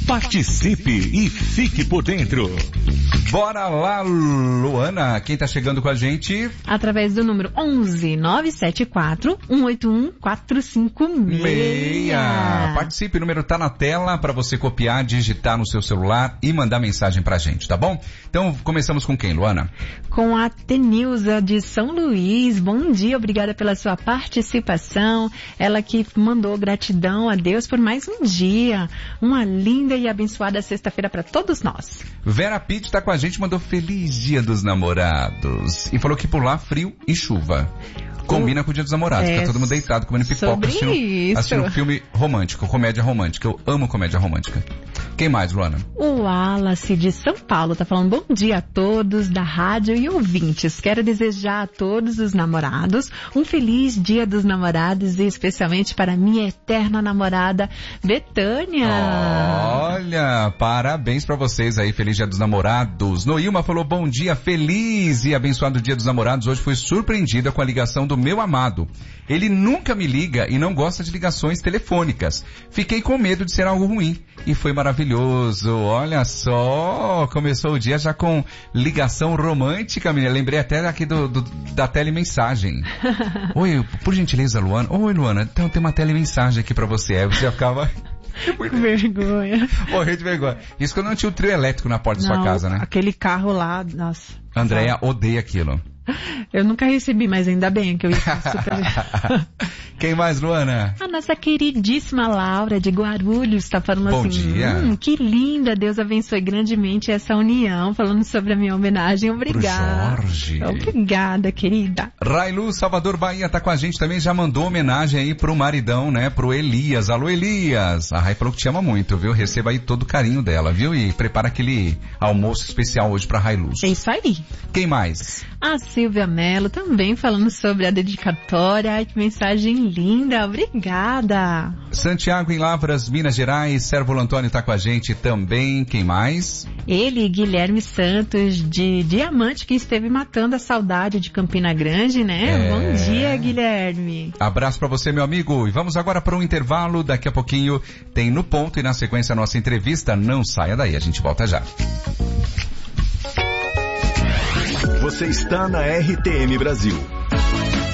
Participe e fique por dentro. Bora lá, Luana. Quem tá chegando com a gente? Através do número 11-974-181-456. Participe, o número tá na tela para você copiar, digitar no seu celular e mandar mensagem pra gente, tá bom? Então, começamos com quem, Luana? Com a Tenilza de São Luís. Bom dia, obrigada pela sua participação. Ela que mandou gratidão a Deus por mais um dia. Uma linda e abençoada sexta-feira para todos nós. Vera Pitt tá com a gente, mandou Feliz Dia dos Namorados. E falou que por lá frio e chuva. Combina com o Dia dos Namorados, fica todo mundo deitado, comendo pipoca, assistindo um filme romântico, comédia romântica. Eu amo comédia romântica. Quem mais, Luana? O Wallace de São Paulo tá falando bom dia a todos da rádio e ouvintes. Quero desejar a todos os namorados um feliz Dia dos Namorados e especialmente para minha eterna namorada, Betânia. Olha, parabéns pra vocês aí, feliz Dia dos Namorados. Noilma falou bom dia, feliz e abençoado Dia dos Namorados. Hoje fui surpreendida com a ligação do meu amado. Ele nunca me liga e não gosta de ligações telefônicas. Fiquei com medo de ser algo ruim e foi maravilhoso. Olha só, começou o dia já com ligação romântica, menina. Lembrei até aqui da telemensagem. Oi, por gentileza, Luana. Oi, Luana, então tem uma telemensagem aqui pra você. Aí você acaba... Vergonha. Morrer de vergonha. Isso quando não tinha o trio elétrico na porta da sua casa, né? Aquele carro lá, nossa. Andréia odeia aquilo. Eu nunca recebi, mas ainda bem que eu ia super... Quem mais, Luana? A nossa queridíssima Laura de Guarulhos está falando bom assim, dia. Que linda, Deus abençoe grandemente essa união, falando sobre a minha homenagem, obrigada. Pro Jorge. Obrigada, querida. Railu, Salvador, Bahia, tá com a gente também, já mandou homenagem aí pro maridão, né, pro Elias. Alô, Elias. A Rai falou que te ama muito, viu? Receba aí todo o carinho dela, viu? E prepara aquele almoço especial hoje pra Railu. É isso aí. Quem mais? A Silvia Mello também falando sobre a dedicatória. Ai, que mensagem linda, obrigada. Santiago em Lavras, Minas Gerais, Sérvulo Antônio tá com a gente também. Quem mais? Ele, Guilherme Santos de Diamante, que esteve matando a saudade de Campina Grande, né? Bom dia, Guilherme. Abraço pra você, meu amigo. E vamos agora para um intervalo. Daqui a pouquinho tem No Ponto e na sequência a nossa entrevista. Não saia daí, a gente volta já. Você está na RTM Brasil.